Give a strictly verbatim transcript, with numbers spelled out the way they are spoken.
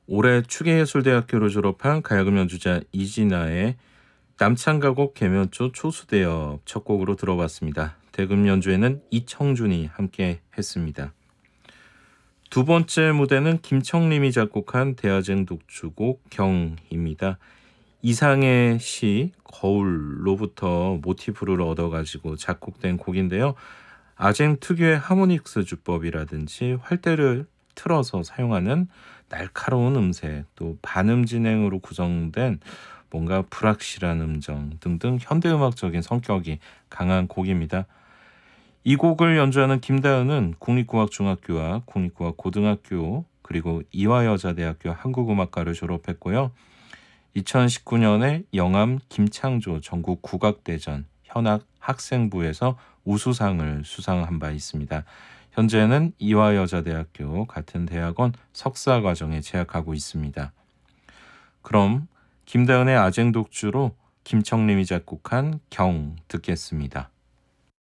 올해 추계예술대학교를 졸업한 가야금 연주자 이진아의 남창가곡 개면조 초수대엽 첫 곡으로 들어봤습니다. 대금 연주에는 이청준이 함께 했습니다. 두 번째 무대는 김청림이 작곡한 대화쟁 독주곡 경입니다. 이상의 시 거울로부터 모티프를 얻어가지고 작곡된 곡인데요. 아쟁 특유의 하모닉스 주법이라든지 활대를 틀어서 사용하는 날카로운 음색, 또 반음 진행으로 구성된 뭔가 불확실한 음정 등등 현대음악적인 성격이 강한 곡입니다. 이 곡을 연주하는 김다은은 국립국악중학교와 국립국악고등학교 그리고 이화여자대학교 한국음악과를 졸업했고요. 이천십구 년에 영암 김창조 전국 국악대전 현악 학생부에서 우수상을 수상한 바 있습니다. 현재는 이화여자대학교 같은 대학원 석사과정에 재학하고 있습니다. 그럼 김다은의 아쟁 독주로 김청림이 작곡한 경 듣겠습니다.